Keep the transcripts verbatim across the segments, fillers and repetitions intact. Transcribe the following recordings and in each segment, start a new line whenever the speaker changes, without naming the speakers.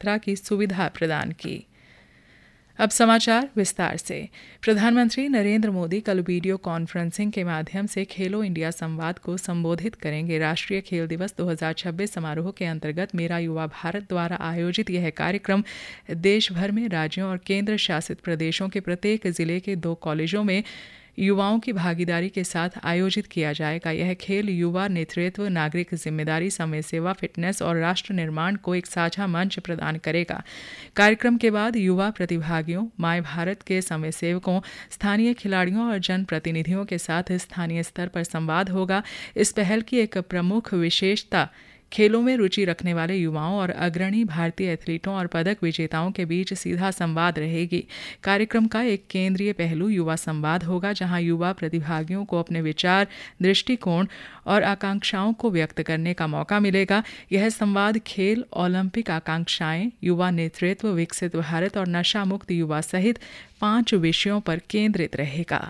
यात्रा की सुविधा प्रदान की। अब समाचार विस्तार से। प्रधानमंत्री नरेंद्र मोदी कल वीडियो कॉन्फ्रेंसिंग के माध्यम से खेलो इंडिया संवाद को संबोधित करेंगे। राष्ट्रीय खेल दिवस दो हज़ार छब्बीस समारोह के अंतर्गत मेरा युवा भारत द्वारा आयोजित यह कार्यक्रम देश भर में राज्यों और केंद्र शासित प्रदेशों के प्रत्येक जिले के दो कॉलेजों में युवाओं की भागीदारी के साथ आयोजित किया जाएगा। यह खेल युवा नेतृत्व, नागरिक जिम्मेदारी, समय सेवा, फिटनेस और राष्ट्र निर्माण को एक साझा मंच प्रदान करेगा। कार्यक्रम के बाद युवा प्रतिभागियों, माय भारत के समय सेवकों, स्थानीय खिलाड़ियों और जनप्रतिनिधियों के साथ स्थानीय स्तर पर संवाद होगा। इस पहल की एक प्रमुख विशेषता खेलों में रुचि रखने वाले युवाओं और अग्रणी भारतीय एथलीटों और पदक विजेताओं के बीच सीधा संवाद रहेगी। कार्यक्रम का एक केंद्रीय पहलू युवा संवाद होगा, जहां युवा प्रतिभागियों को अपने विचार, दृष्टिकोण और आकांक्षाओं को व्यक्त करने का मौका मिलेगा। यह संवाद खेल, ओलंपिक आकांक्षाएं, युवा नेतृत्व, विकसित भारत और नशा मुक्त युवा सहित पांच विषयों पर केंद्रित रहेगा।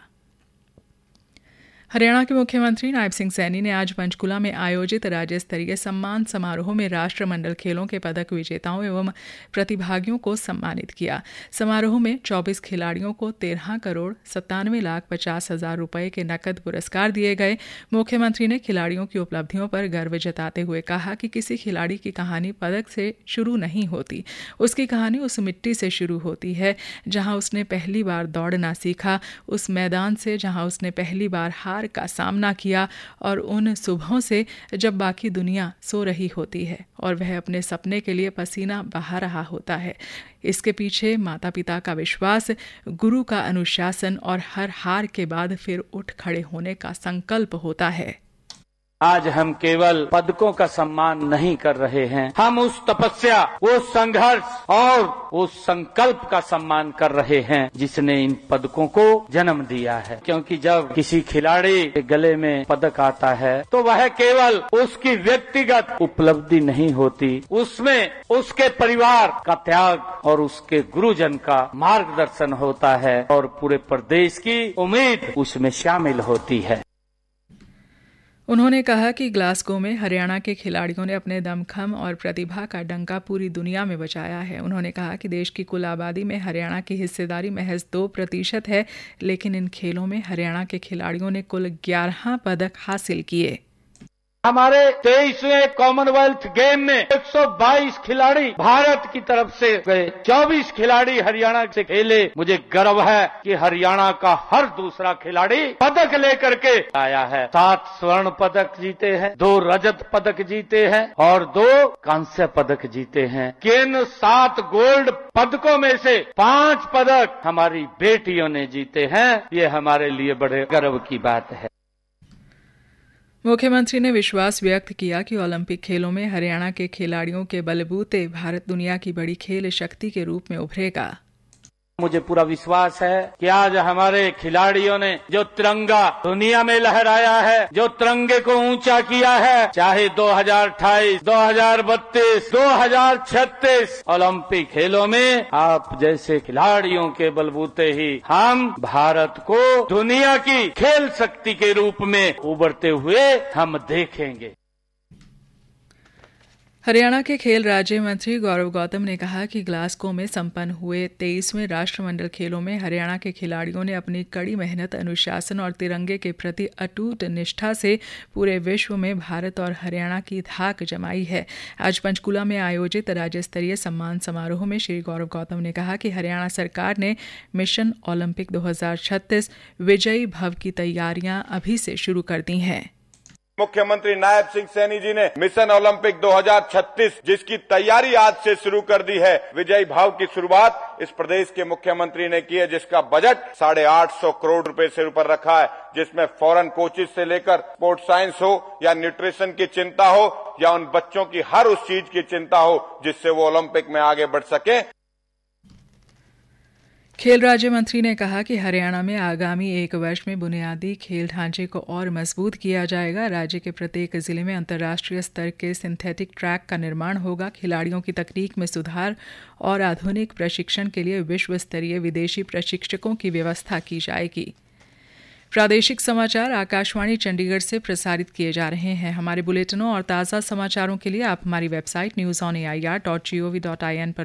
हरियाणा के मुख्यमंत्री नायब सिंह सैनी ने आज पंचकुला में आयोजित राज्य स्तरीय सम्मान समारोह में राष्ट्रमंडल खेलों के पदक विजेताओं एवं प्रतिभागियों को सम्मानित किया। समारोह में चौबीस खिलाड़ियों को तेरह करोड़ सत्तानवे लाख पचास हजार रुपए के नकद पुरस्कार दिए गए। मुख्यमंत्री ने खिलाड़ियों की उपलब्धियों पर गर्व जताते हुए कहा कि किसी खिलाड़ी की कहानी पदक से शुरू नहीं होती, उसकी कहानी उस मिट्टी से शुरू होती है जहां उसने पहली बार दौड़ना सीखा, उस मैदान से जहां उसने पहली बार हार का सामना किया और उन सुबहों से जब बाकी दुनिया सो रही होती है और वह अपने सपने के लिए पसीना बहा रहा होता है। इसके पीछे माता पिता का विश्वास, गुरु का अनुशासन और हर हार के बाद फिर उठ खड़े होने का संकल्प होता है।
आज हम केवल पदकों का सम्मान नहीं कर रहे हैं, हम उस तपस्या, वो संघर्ष और उस संकल्प का सम्मान कर रहे हैं जिसने इन पदकों को जन्म दिया है। क्योंकि जब किसी खिलाड़ी के गले में पदक आता है तो वह केवल उसकी व्यक्तिगत उपलब्धि नहीं होती, उसमें उसके परिवार का त्याग और उसके गुरुजन का मार्गदर्शन होता है और पूरे प्रदेश की उम्मीद उसमें शामिल होती है।
उन्होंने कहा कि ग्लासगो में हरियाणा के खिलाड़ियों ने अपने दमखम और प्रतिभा का डंका पूरी दुनिया में बजाया है। उन्होंने कहा कि देश की कुल आबादी में हरियाणा की हिस्सेदारी महज दो प्रतिशत है, लेकिन इन खेलों में हरियाणा के खिलाड़ियों ने कुल ग्यारह पदक हासिल किए।
हमारे तेईसवें कॉमनवेल्थ गेम में एक सौ बाईस खिलाड़ी भारत की तरफ से गए, चौबीस खिलाड़ी हरियाणा से खेले। मुझे गर्व है कि हरियाणा का हर दूसरा खिलाड़ी पदक लेकर के आया है। सात स्वर्ण पदक जीते हैं, दो रजत पदक जीते हैं और दो कांस्य पदक जीते हैं। किन सात गोल्ड पदकों में से पांच पदक हमारी बेटियों ने जीते हैं। ये हमारे लिए बड़े गर्व की बात है।
मुख्यमंत्री ने विश्वास व्यक्त किया कि ओलंपिक खेलों में हरियाणा के खिलाड़ियों के बलबूते भारत दुनिया की बड़ी खेल शक्ति के रूप में उभरेगा।
मुझे पूरा विश्वास है कि आज हमारे खिलाड़ियों ने जो तिरंगा दुनिया में लहराया है, जो तिरंगे को ऊंचा किया है, चाहे दो हज़ार अट्ठाईस, दो हज़ार बत्तीस, दो हज़ार छत्तीस ओलंपिक खेलों में आप जैसे खिलाड़ियों के बलबूते ही हम भारत को दुनिया की खेल शक्ति के रूप में उभरते हुए हम देखेंगे।
हरियाणा के खेल राज्य मंत्री गौरव गौतम ने कहा कि ग्लासगो में संपन्न हुए तेईसवें राष्ट्रमंडल खेलों में हरियाणा के खिलाड़ियों ने अपनी कड़ी मेहनत, अनुशासन और तिरंगे के प्रति अटूट निष्ठा से पूरे विश्व में भारत और हरियाणा की धाक जमाई है। आज पंचकुला में आयोजित राज्य स्तरीय सम्मान समारोह में श्री गौरव गौतम ने कहा कि हरियाणा सरकार ने मिशन ओलंपिक दो हज़ार छत्तीस विजयी भव की तैयारियां अभी से शुरू कर दी हैं।
मुख्यमंत्री नायब सिंह सैनी जी ने मिशन ओलंपिक दो हज़ार छत्तीस जिसकी तैयारी आज से शुरू कर दी है, विजयी भाव की शुरुआत इस प्रदेश के मुख्यमंत्री ने की है, जिसका बजट साढ़े आठ सौ करोड़ रुपए से ऊपर रखा है, जिसमें फॉरेन कोचेज से लेकर स्पोर्ट्स साइंस हो या न्यूट्रिशन की चिंता हो या उन बच्चों की हर उस चीज की चिंता हो जिससे वो ओलंपिक में आगे बढ़ सके।
खेल राज्य मंत्री ने कहा कि हरियाणा में आगामी एक वर्ष में बुनियादी खेल ढांचे को और मजबूत किया जाएगा। राज्य के प्रत्येक जिले में अंतर्राष्ट्रीय स्तर के सिंथेटिक ट्रैक का निर्माण होगा। खिलाड़ियों की तकनीक में सुधार और आधुनिक प्रशिक्षण के लिए विश्व स्तरीय विदेशी प्रशिक्षकों की व्यवस्था की जाएगी। प्रादेशिक समाचार आकाशवाणी चंडीगढ़ से प्रसारित किए जा रहे हैं। हमारे बुलेटिनों और ताज़ा समाचारों के लिए आप हमारी website news on A I R dot G O V dot I N पर